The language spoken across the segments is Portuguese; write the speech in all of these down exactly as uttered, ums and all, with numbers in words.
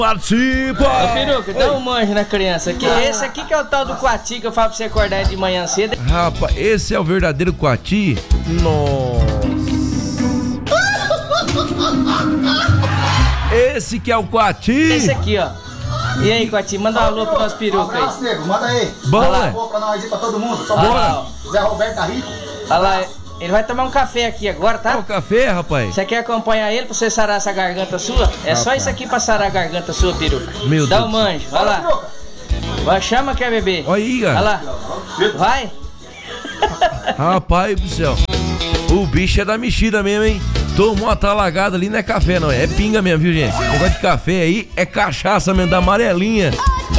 Participa! Ô, Peruca, dá um manjo na criança aqui. Esse aqui que é o tal do Coati que eu falo pra você acordar de manhã cedo. Rapaz, esse é o verdadeiro Coati? Nossa! Esse que é o Coati? Esse aqui, ó. E aí, Coati, manda um alô pro nosso Peruca aí. Abraço, nego, manda aí. Bora! Pra nós ir pra todo mundo. Só Bora! Zé Roberto tá rico. Olha lá, ele vai tomar um café aqui agora, tá? É o café, rapaz? Você quer acompanhar ele pra você sarar essa garganta sua? É só isso aqui pra sarar a garganta sua, Peruca. Meu Dá Deus. um manjo, olha lá. Vai, chama, quer beber? Olha aí, cara. Olha lá. Vai. Rapaz do céu. O bicho é da mexida mesmo, hein? Tomou uma talagada ali, não é café, não. É pinga mesmo, viu, gente? O negócio de café aí é cachaça mesmo, da amarelinha.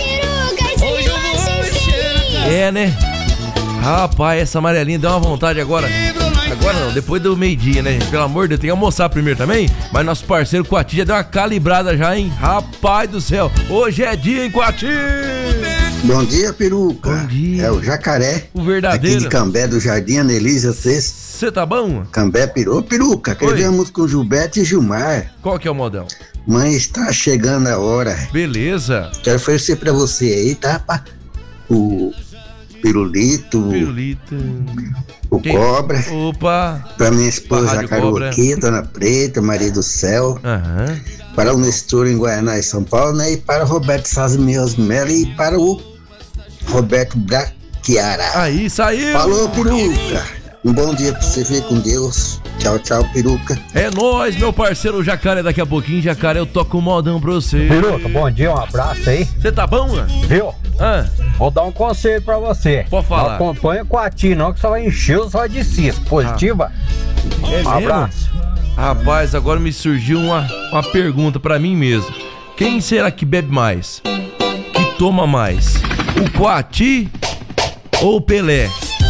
É, né? Rapaz, essa amarelinha deu uma vontade agora. Agora não, depois do meio-dia, né, gente? Pelo amor de Deus, tem que almoçar primeiro também. Mas nosso parceiro Coati já deu uma calibrada já, hein? Rapaz do céu, hoje é dia, hein, Coati? Bom dia, Peruca. Bom dia. É o Jacaré. O verdadeiro. Aqui de Cambé do Jardim Anelisa Cês. Você tá bom? Cambé Peru. Peruca, queremos com Gilberto e Gilmar. Qual que é o modão? Mãe, está chegando a hora. Beleza. Quero oferecer pra você aí, tá? Pá? O pirulito. Pirulito. O Quem? cobra. Opa. Pra minha esposa, Rádio a Caroquinha, Dona Preta, Maria do Céu. Aham. Para o Nestor em Guaraná e São Paulo, né? E para o Roberto Sazmios Melo e para o Roberto Brachiara. Aí, saiu. Falou, Peruca. Um bom dia pra você, ver com Deus. Tchau, tchau, Peruca. É nóis, meu parceiro Jacaré. Daqui a pouquinho, Jacaré, eu toco um modão pra você. Peruca, bom dia, um abraço aí. Você tá bom, mano? Viu? Ah, Vou dar um conselho pra você. Pode falar. Não acompanha com a Ti, não, que só vai encher os só de cisco. Positiva? é Um mesmo? abraço. Rapaz, agora me surgiu uma, uma pergunta pra mim mesmo. Quem será que bebe mais? Que toma mais? O Coati ou o Pelé?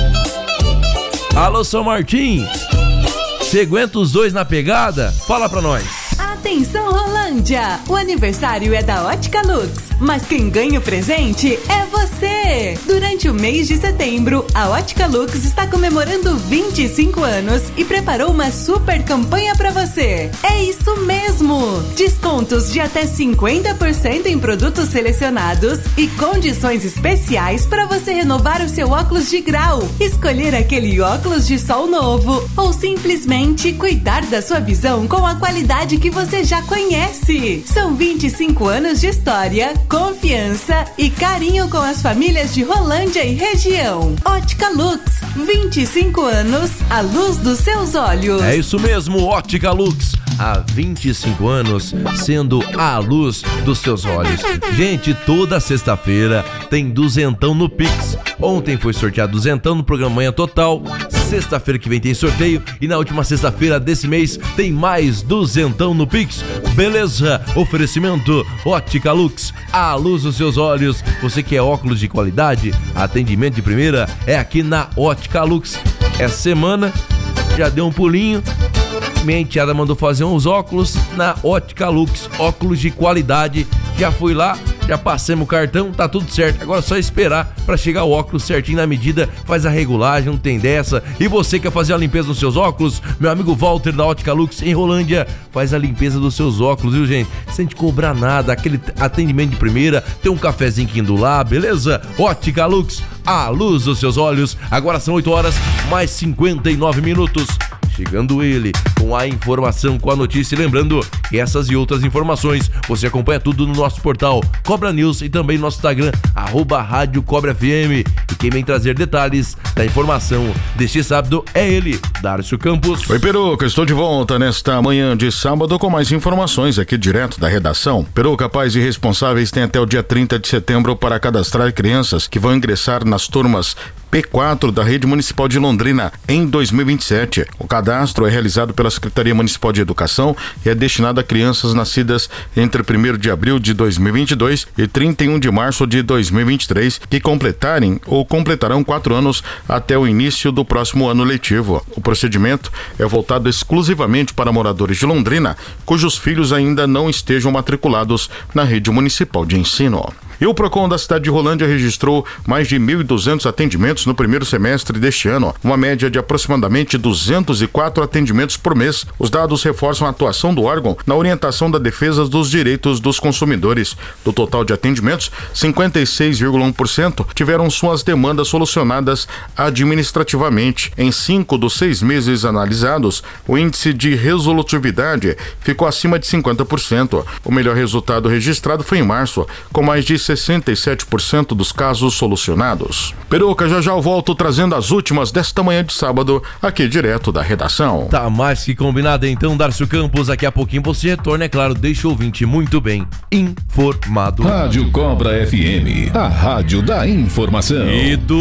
Alô, São Martim? Você aguenta os dois na pegada? Fala pra nós. Atenção, Rolândia! O aniversário é da Ótica Lux, mas quem ganha o presente é você! Durante o mês de setembro, a Ótica Lux está comemorando vinte e cinco anos e preparou uma super campanha para você. É isso mesmo! Descontos de até cinquenta por cento em produtos selecionados e condições especiais para você renovar o seu óculos de grau, escolher aquele óculos de sol novo ou simplesmente cuidar da sua visão com a qualidade que você já conhece. São vinte e cinco anos de história, confiança e carinho com as famílias de Rolândia e região. Ótica Lux, vinte e cinco anos, à luz dos seus olhos. É isso mesmo, Ótica Lux. Há vinte e cinco anos, sendo a luz dos seus olhos. Gente, toda sexta-feira tem duzentão no Pix. Ontem foi sorteado duzentão no programa Manhã Total. Sexta-feira que vem tem sorteio. E na última sexta-feira desse mês tem mais duzentão no Pix. Beleza? Oferecimento Ótica Lux, a luz dos seus olhos. Você quer óculos de qualidade? Atendimento de primeira é aqui na Ótica Lux. Essa semana já deu um pulinho. Minha enteada mandou fazer uns óculos na Ótica Lux, óculos de qualidade. Já fui lá, já passamos o cartão, tá tudo certo. Agora é só esperar pra chegar o óculos certinho na medida, faz a regulagem, não tem dessa. E você quer fazer a limpeza nos seus óculos? Meu amigo Walter da Ótica Lux em Rolândia faz a limpeza dos seus óculos, viu, gente? Sem te cobrar nada, aquele atendimento de primeira, tem um cafezinho indo lá, beleza? Ótica Lux, a luz dos seus olhos. Agora são oito horas mais cinquenta e nove minutos. Chegando ele com a informação, com a notícia. E lembrando que essas e outras informações você acompanha tudo no nosso portal Cobra News e também no nosso Instagram, arroba Rádio Cobra F M. E quem vem trazer detalhes da informação deste sábado é ele, Darcio Campos. Oi, Peruca, estou de volta nesta manhã de sábado com mais informações aqui direto da redação. Peruca, pais e responsáveis têm até o dia trinta de setembro para cadastrar crianças que vão ingressar nas turmas P quatro da Rede Municipal de Londrina em dois mil e vinte e sete. O cadastro é realizado pela Secretaria Municipal de Educação e é destinado a crianças nascidas entre primeiro de abril de dois mil e vinte e dois e trinta e um de março de dois mil e vinte e três, que completarem ou completarão quatro anos até o início do próximo ano letivo. O procedimento é voltado exclusivamente para moradores de Londrina, cujos filhos ainda não estejam matriculados na Rede Municipal de Ensino. E o Procon da cidade de Rolândia registrou mais de mil e duzentos atendimentos no primeiro semestre deste ano, uma média de aproximadamente duzentos e quatro atendimentos por mês. Os dados reforçam a atuação do órgão na orientação da defesa dos direitos dos consumidores. Do total de atendimentos, cinquenta e seis vírgula um por cento tiveram suas demandas solucionadas administrativamente. Em cinco dos seis meses analisados, o índice de resolutividade ficou acima de cinquenta por cento. O melhor resultado registrado foi em março, com mais de sessenta e sete por cento dos casos solucionados. Peruca, já já eu volto trazendo as últimas desta manhã de sábado, aqui direto da redação. Tá mais que combinado então, Darcio Campos. Daqui a pouquinho você retorna, é claro, deixa o ouvinte muito bem informado. Rádio Cobra F M, a rádio da informação. E do